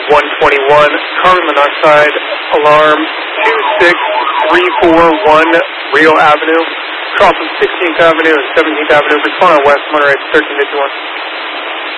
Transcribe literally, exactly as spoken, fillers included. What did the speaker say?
one twenty-one, carbon monoxide, alarm two six three four one, Rio Avenue, crossing sixteenth Avenue and seventeenth Avenue, respond on West Monterey thirteen fifty-one.